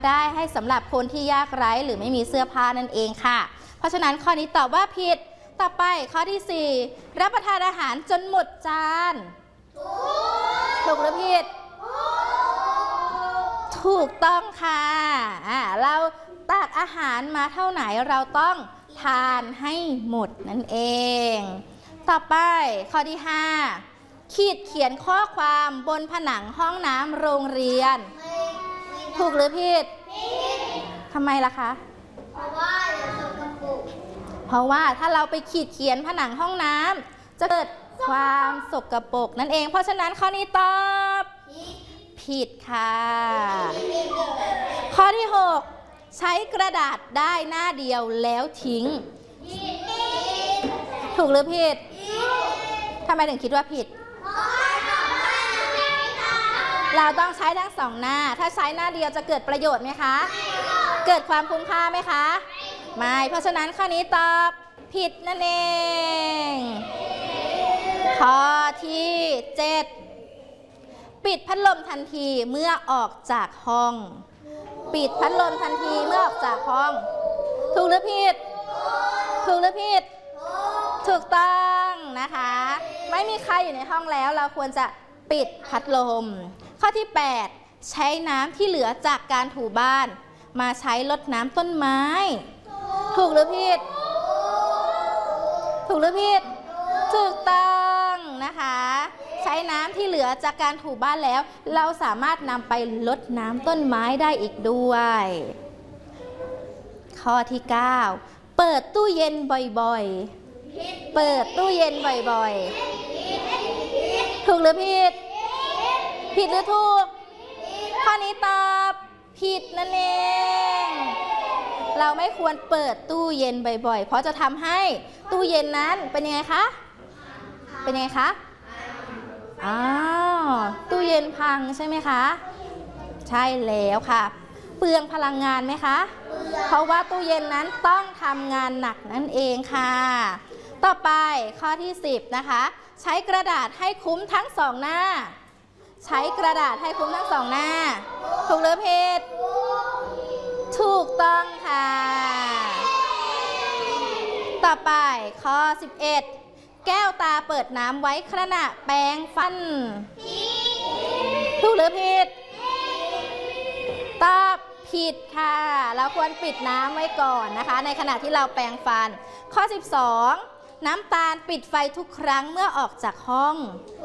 ได้ให้สำหรับคนที่ยากไร้หรือไม่มีเสื้อผ้านั่นเองค่ะเพราะฉะนั้นข้อนี้ตอบว่าผิดต่อไปข้อที่4รับประทานอาหารจนหมดจานถูกหรือผิดถูกต้องค่ะเราตักอาหารมาเท่าไหนเราต้องทานให้หมดนั่นเองต่อไปข้อที่5ขีดเขียนข้อความบนผนังห้องน้ำโรงเรียนถูกหรือผิดทำไมล่ะคะเพราะว่าถ้าเราไปขีดเขียนผนังห้องน้ำจะเกิดความสกปรกนั่นเองเพราะฉะนั้นข้อนี้ตอบผิดค่ะข้อที่6ใช้กระดาษได้หน้าเดียวแล้วทิ้งถูกหรือผิดทำไมถึงคิดว่าผิดเราต้องใช้ทั้งสองหน้าถ้าใช้หน้าเดียวจะเกิดประโยชน์ไหมคะเกิดความคุ้มค่าไหมคะไม่เพราะฉะนั้นข้อนี้ตอบผิดนั่นเองข้อที่7ปิดพัดลมทันทีเมื่อออกจากห้องปิดพัดลมทันทีเมื่อออกจากห้องถูกหรือผิดถูกหรือผิดถูกต้องนะคะไม่มีใครอยู่ในห้องแล้วเราควรจะปิดพัดลมข้อที่8ใช้น้ำที่เหลือจากการถูบ้านมาใช้รดน้ำต้นไม้ถูกหรือผิดถูกหรือผิดถูกต้องนะคะใช้น้ำที่เหลือจากการถูบ้านแล้วเราสามารถนำไปรดน้ำต้นไม้ได้อีกด้วยข้อที่9เปิดตู้เย็นบ่อยๆเปิดตู้เย็นบ่อยๆถูกหรือผิดผิดหรือถูกข้อนี้ตอบผิดนั่นเองเราไม่ควรเปิดตู้เย็นบ่อยๆเพราะจะทำให้ตู้เย็นนั้นเป็นยังไงคะเป็นยังไงคะตู้เย็นพังใช่ไหมคะใช่แล้วค่ะเปลืองพลังงานไหมคะเพราะว่าตู้เย็นนั้นต้องทำงานหนักนั่นเองค่ะต่อไปข้อที่10นะคะใช้กระดาษให้คุ้มทั้ง2หน้าใช้กระดาษให้คุ้มทั้ง2หน้าถูกหรือผิดถูกต้องค่ะต่อไปข้อ11แก้วตาเปิดน้ำไว้ขณะแปรงฟันถูกหรือผิดตอบผิดค่ะเราควรปิดน้ำไว้ก่อนนะคะในขณะที่เราแปรงฟันข้อ12น้ำตาลปิดไฟทุกครั้งเมื่อออกจากห้อง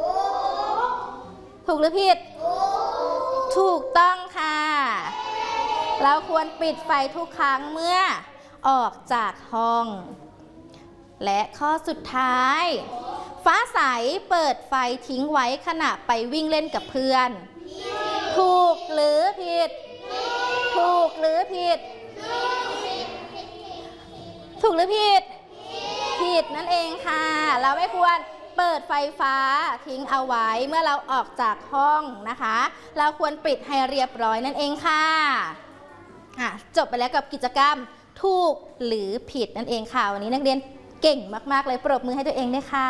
ถูกหรือผิดถูกต้องค่ะเราควรปิดไฟทุกครั้งเมื่อออกจากห้องและข้อสุดท้ายฟ้าใสเปิดไฟทิ้งไว้ขณะไปวิ่งเล่นกับเพื่อนถูกหรือผิดถูกหรือผิดถูกหรือผิดผิดนั่นเองค่ะเราไม่ควรเปิดไฟฟ้าทิ้งเอาไว้เมื่อเราออกจากห้องนะคะเราควรปิดให้เรียบร้อยนั่นเองค่ะจบไปแล้วกับกิจกรรมถูกหรือผิดนั่นเองค่ะวันนี้นักเรียนเก่งมากๆเลยปรบมือให้ตัวเองด้วยค่ะ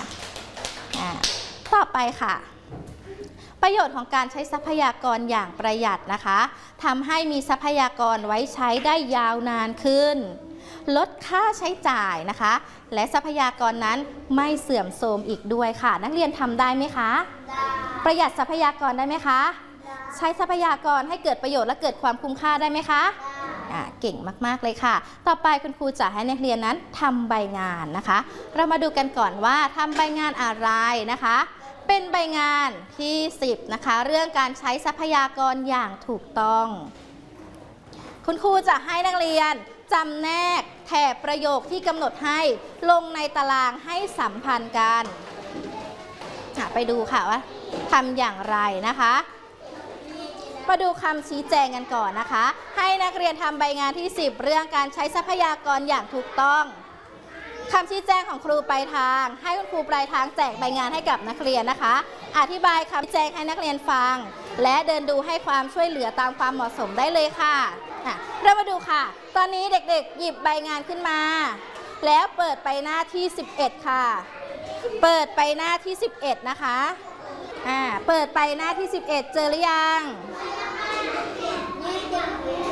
ต่อไปค่ะประโยชน์ของการใช้ทรัพยากรอย่างประหยัดนะคะทำให้มีทรัพยากรไว้ใช้ได้ยาวนานขึ้นลดค่าใช้จ่ายนะคะและทรัพยากรนั้นไม่เสื่อมโทรมอีกด้วยค่ะนักเรียนทำได้ไหมคะประหยัดทรัพยากรได้ไหมคะใช้ทรัพยากรให้เกิดประโยชน์และเกิดความคุ้มค่าได้ไหมคะเก่งมากๆเลยค่ะต่อไปคุณครูจะให้นักเรียนนั้นทำใบงานนะคะเรามาดูกันก่อนว่าทำใบงานอะไรนะคะเป็นใบงานที่10นะคะเรื่องการใช้ทรัพยากรอย่างถูกต้องคุณครูจะให้นักเรียนจำแนกแถบประโยคที่กำหนดให้ลงในตารางให้สัมพันธ์กันไปดูค่ะว่าทำอย่างไรนะคะมาดูคำชี้แจงกันก่อนนะคะให้นักเรียนทำใบงานที่10เรื่องการใช้ทรัพยากรอย่างถูกต้องคำชี้แจงของครูปลายทางให้คุณครูปลายทางแจกใบงานให้กับนักเรียนนะคะอธิบายคำชี้แจงให้นักเรียนฟังและเดินดูให้ความช่วยเหลือตามความเหมาะสมได้เลยค่ะเรามาดูค่ะตอนนี้เด็กๆหยิบใบงานขึ้นมาแล้วเปิดไปหน้าที่11ค่ะเปิดไปหน้าที่11นะคะเปิดไปหน้าที่11เจอหรือยัง